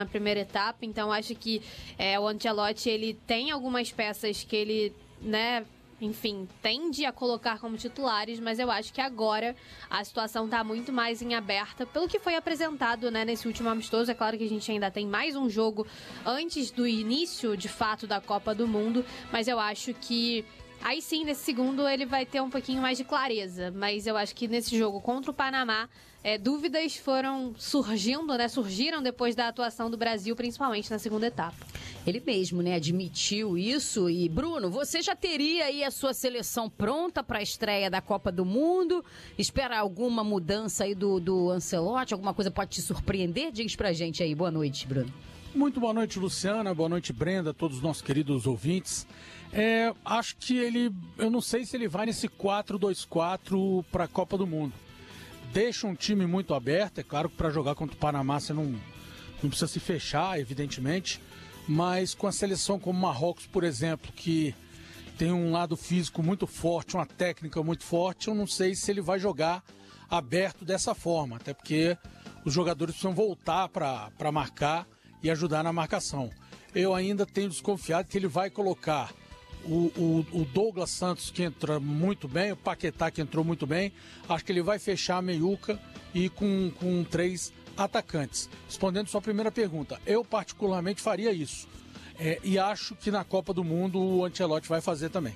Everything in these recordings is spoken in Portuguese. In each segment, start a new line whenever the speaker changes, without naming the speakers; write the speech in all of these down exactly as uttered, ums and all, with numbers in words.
na primeira etapa, então acho que é, o Ancelotti ele tem algumas peças que ele, né, enfim, tende a colocar como titulares, mas eu acho que agora a situação está muito mais em aberta pelo que foi apresentado, né, nesse último amistoso. É claro que a gente ainda tem mais um jogo antes do início, de fato, da Copa do Mundo, mas eu acho que aí sim, nesse segundo, ele vai ter um pouquinho mais de clareza. Mas eu acho que nesse jogo contra o Panamá, é, dúvidas foram surgindo, né? Surgiram depois da atuação do Brasil, principalmente na segunda etapa.
Ele mesmo, né, admitiu isso. E, Bruno, você já teria aí a sua seleção pronta para a estreia da Copa do Mundo? Espera alguma mudança aí do, do Ancelotti? Alguma coisa pode te surpreender? Diz pra gente aí. Boa noite, Bruno.
Muito boa noite, Luciana. Boa noite, Brenda, todos os nossos queridos ouvintes. É, acho que ele, eu não sei se ele vai nesse quatro dois quatro para a Copa do Mundo. Deixa um time muito aberto, é claro que para jogar contra o Panamá você não, não precisa se fechar, evidentemente, mas com a seleção como Marrocos, por exemplo, que tem um lado físico muito forte, uma técnica muito forte, eu não sei se ele vai jogar aberto dessa forma, até porque os jogadores precisam voltar para marcar e ajudar na marcação. Eu ainda tenho desconfiado que ele vai colocar O, o, o Douglas Santos, que entra muito bem, o Paquetá, que entrou muito bem. Acho que ele vai fechar a meiuca e com, com três atacantes. Respondendo sua primeira pergunta, eu particularmente faria isso. É, e acho que na Copa do Mundo o Ancelotti vai fazer também.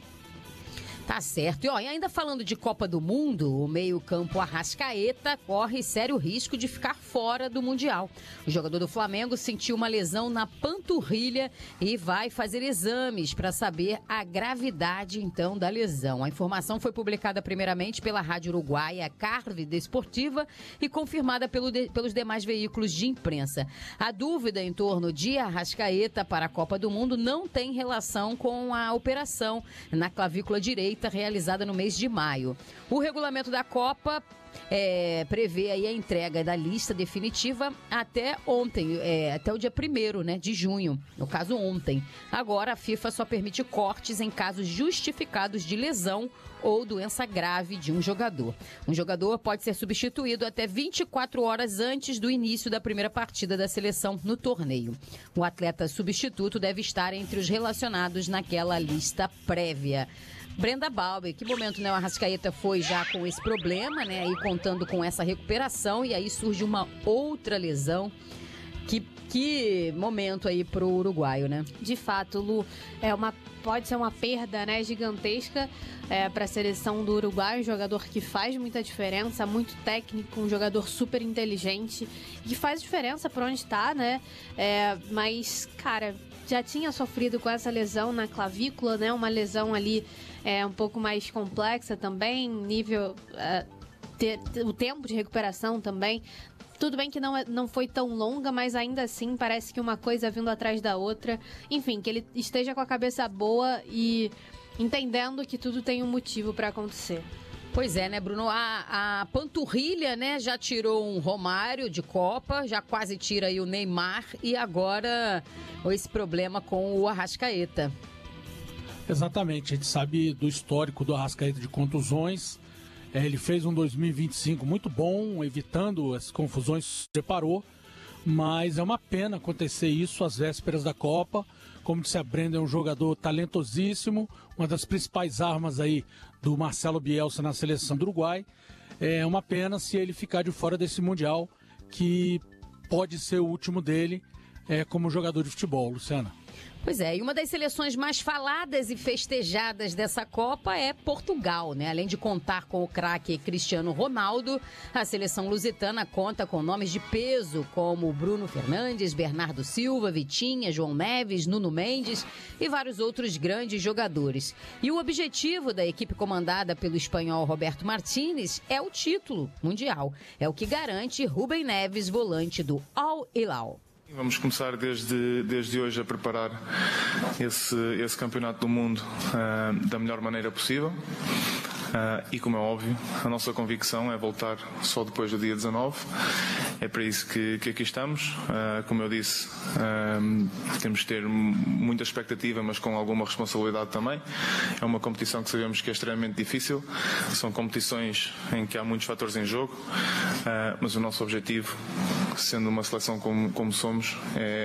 Tá certo. E, ó, e ainda falando de Copa do Mundo, o meio-campo Arrascaeta corre sério risco de ficar fora do Mundial. O jogador do Flamengo sentiu uma lesão na panturrilha e vai fazer exames para saber a gravidade, então, da lesão. A informação foi publicada primeiramente pela Rádio Uruguaia Carvide Esportiva e confirmada pelo de, pelos demais veículos de imprensa. A dúvida em torno de Arrascaeta para a Copa do Mundo não tem relação com a operação na clavícula direita realizada no mês de maio. O regulamento da Copa é, prevê aí a entrega da lista definitiva até ontem, é, até o dia primeiro, né, de junho, no caso ontem. Agora a FIFA só permite cortes em casos justificados de lesão ou doença grave de um jogador. Um jogador pode ser substituído até vinte e quatro horas antes do início da primeira partida da seleção no torneio. O atleta substituto deve estar entre os relacionados naquela lista prévia. Brenda Balbi, que momento, né, o Arrascaeta foi já com esse problema, né, aí contando com essa recuperação, e aí surge uma outra lesão. Que, que momento aí pro uruguaio, né?
De fato, Lu, é uma, pode ser uma perda, né, gigantesca é, para a seleção do Uruguai, um jogador que faz muita diferença, muito técnico, um jogador super inteligente, que faz diferença por onde está, né? É, mas, cara, já tinha sofrido com essa lesão na clavícula, né? Uma lesão ali é, um pouco mais complexa também, nível... É, ter, o tempo de recuperação também. Tudo bem que não, não foi tão longa, mas ainda assim parece que uma coisa vindo atrás da outra. Enfim, que ele esteja com a cabeça boa e entendendo que tudo tem um motivo para acontecer.
Pois é, né, Bruno? A, a panturrilha, né, já tirou um Romário de Copa, já quase tira aí o Neymar e agora esse problema com o Arrascaeta.
Exatamente, a gente sabe do histórico do Arrascaeta de contusões. É, ele fez um dois mil e vinte e cinco muito bom, evitando as confusões, separou, mas é uma pena acontecer isso às vésperas da Copa. Como disse a Brenda, é um jogador talentosíssimo, uma das principais armas aí do Marcelo Bielsa na seleção do Uruguai. É uma pena se ele ficar de fora desse Mundial, que pode ser o último dele é, como jogador de futebol, Luciana.
Pois é, e uma das seleções mais faladas e festejadas dessa Copa é Portugal, né? Além de contar com o craque Cristiano Ronaldo, a seleção lusitana conta com nomes de peso como Bruno Fernandes, Bernardo Silva, Vitinha, João Neves, Nuno Mendes e vários outros grandes jogadores. E o objetivo da equipe comandada pelo espanhol Roberto Martínez é o título mundial. É o que garante Rubem Neves, volante do Al Hilal.
Vamos começar desde, desde hoje a preparar esse, esse campeonato do mundo uh, da melhor maneira possível. Uh, e como é óbvio, a nossa convicção é voltar só depois do dia dezanove. É para isso que, que aqui estamos. Uh, como eu disse, uh, temos de ter muita expectativa, mas com alguma responsabilidade também. É uma competição que sabemos que é extremamente difícil. São competições em que há muitos fatores em jogo, uh, mas o nosso objetivo sendo uma seleção como, como somos, é